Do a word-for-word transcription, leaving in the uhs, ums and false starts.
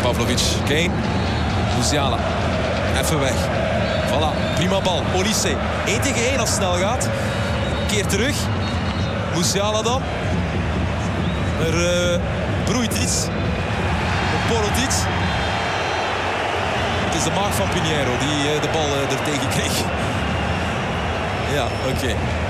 Pavlovic, Kane, Musiala, even weg. Voilà, prima bal. Olise, één tegen één als het snel gaat. Keer terug. Musiala dan. Er uh, broeit iets. Er borrelt iets. Het is de maag van Pinheiro die uh, de bal uh, er tegen kreeg. Ja, oké. Okay.